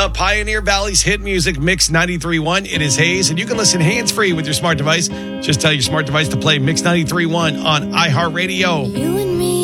The Pioneer Valley's hit music Mix 93.1. It is Hayes, and you can listen hands-free with your smart device. Just tell your smart device to play Mix 93.1 on iHeartRadio. You and me.